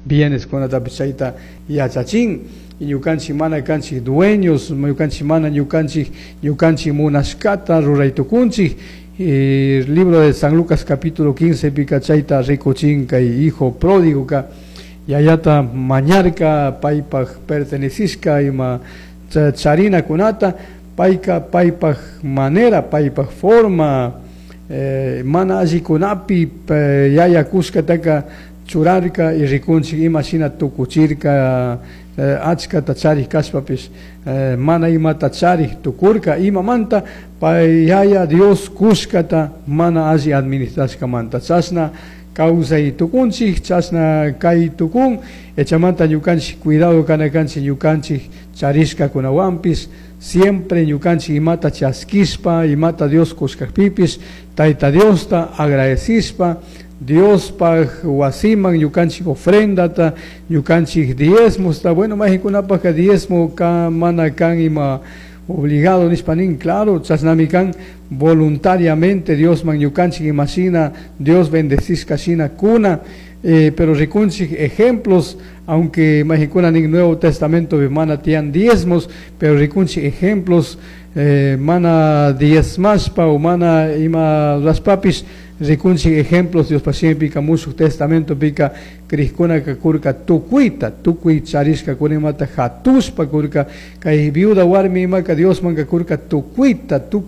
bienes kunatapi chayta yachachin, ñukanchik mana kanchik dueños, ñukanchik mana ñukanchik munashkata ruraytukunchik. Libro de San Lucas capítulo 15 pika chayta rikuchin kay hijo pródigo ka yayata mañarka paypaj pertenecishka ima charina kunata paypaj manera paypaj forma mana alli kunapi yaya kushkataka churarka y rikunchik ima shina tukuchirka achkata charij kashpapish mana imata charij tukurka imamanta yaya Dios kushkata mana alli administrashkamanta chashna kawsay tukunchik chashna kay tukun echamanta ñukanchik cuidado kanakanchik ñukanchik charishka kunawanpish siempre ñukanchik imata chaskishpa imata Dios kushkakpipish tayta Diosta agradecishpa Dios pag wasiman ñukanchik ofrendata ñukanchik diezmosta bueno majikunapaka diezmo ka mana kan ima obligado nispanin claro chasnami kan voluntariamente Dios man ñukanchik imashina Dios bendecishka shina kuna pero rikunchik ejemplos aunque majikuna nin Nuevo Testamento mana tian diezmos pero rikunchik ejemplos mana diezmashpa o mana ima raspapis rikunchik ejemplos Dios paciente pika mushuk testamento pika kriskuna kurka tukui charishka kunimata hatushpa kurka kay viuda warmi imaka Dios manka kurka tukui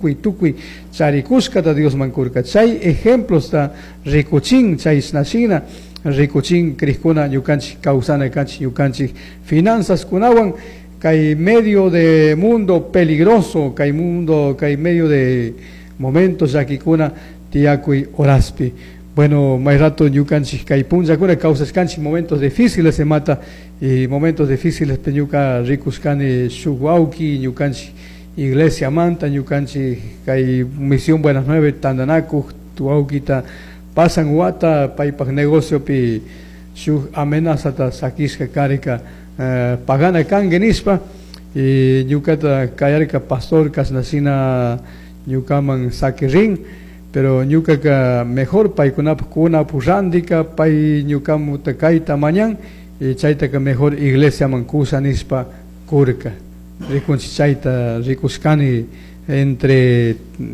charikushkata Dios man kurka chay ejemplos ta rikuchin chay isnashina rikuchin kriskuna ñukanchik kawsana kanchik ñukanchik finanzas kunawan kay medio de mundo peligroso kay medio de momentos yakikuna tiakuy oraspi. Bueno, may rato ñukanchik kay puncha kuna causas kanchik momentos difíciles se mata y momentos difíciles peñuka rikuskani shuwauki ñukanchik iglesia manta ñukanchik kay misión Buenas Nueve tandanaku tuaukita pasan wata paypak negocio pi shuk amenazata sakishka karika pagana kangenispa y ñukata kayarka pastor kasnasina ñukaman sakirin pero ñukaka mejor paykunap purandika pay ñukamuta kayta mañan y chaytaka mejor iglesia man kusanispa kurka rikunchik chayta rikuskani entre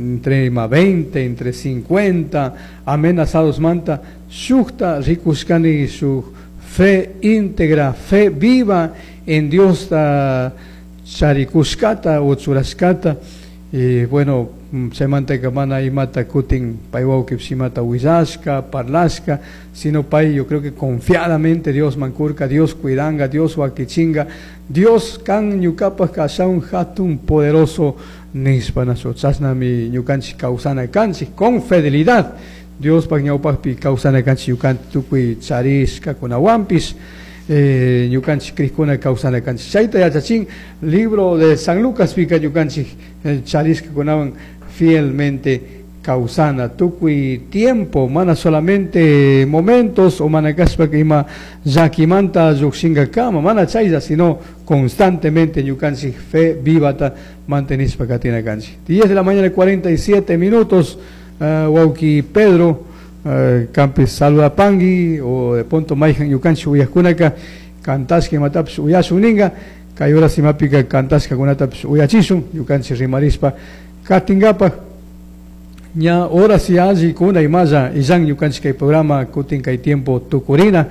20 entre 50 amenazados manta shukta rikuskani su fe íntegra fe viva en Dios ta charikuskata o churaskata y bueno se mantenga mana imata kutin paiwauki simata wizashka parlashka sino pay yo creo que confiadamente Dios mankurka Dios cuidanga Dios wakichinga Dios kan ñukapas kashaun hatun poderoso nispanaso chasnami ñukanchik kawsana kanchik con fidelidad Dios pak ñawpakpi kawsana kanchik ñukanchik tukuy charishka kunawanpish ñukanchik kriskuna kawsana kanchik chayta yachachin libro de San Lucas pika ñukanchik charishka kunawan fielmente causana tukuy tiempo mana solamente momentos o mana kaspa que ima yakimanta yukshinga kama mana chayza sino constantemente ñukanchik fe vivata mantenispa katina kanchik 10 de la mañana 47 minutos wauki Pedro campis saluda pangi o de punto maijan ñukanchik uyaskunaka kantashka matapis uyasuninga kayura simapika kantashka kunatapis uyachisun ñukanchik rimarispa katingapa ña horas y allí kuna imaya izan ñukanchik kay programa kutin kay tiempo tukurina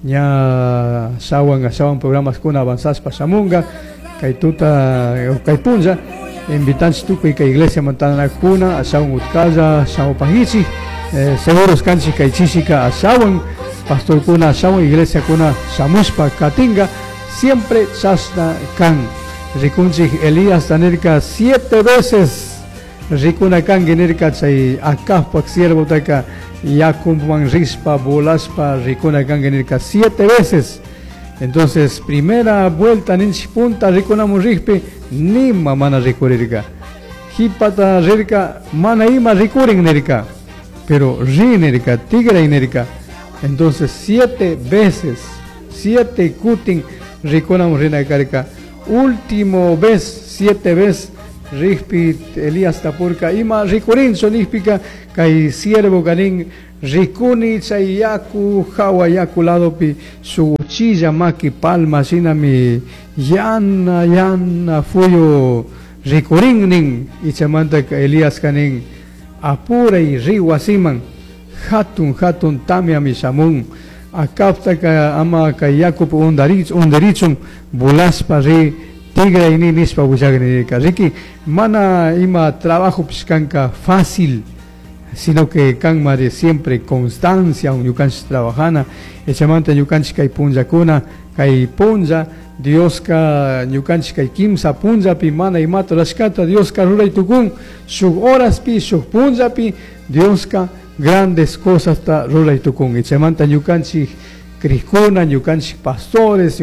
ña sawan programas kuna avanzaspa shamunga kay tuta kay punja invitanchik tukuy kay iglesia mantana kuna asawan utkalla asawan pangichi seguros kanchik kay chishika asawan pastor kuna asawan iglesia kuna shamushpa katinga siempre chasna kan rikunchik Elías tanerka 7 veces rikuna kan generka chay akajpak siervo taka yakumpan rispa bolaspa rikuna kan generka 7 veces entonces primera vuelta ninchi punta rikuna murripi nima mana rikurirka hipata rirka mana ima rikurin nerka pero rinerka tigre nerka entonces 7 veces 7 kutin rikuna murrinakarka último vez 7 veces Rihpi Elías Tapurka ima rikurin sonihpika kay siervo ganin rikuni chay yaku hawa yaku lado pi su uchilla maki palma sina mi yana fuyo rikurin nin ichamanta Elías kanin apura y riwasiman hatun tamia mi samun akapta ka ama ka yaku underichun bulaspa ri tigra ini nispa buchagni riki mana ima trabajo piscanca fácil, sino que canma de siempre constancia un yukanch trabajana echamanta yukanch kai punja kuna kai punja Dios ka yukanch kai kimsa punja pi mana imato raskata Dios ka rurai tukun sub horas pi sub punja pi Dios ka grandes cosas ta rurai tukun echamanta yukanch krikuna yukanch pastores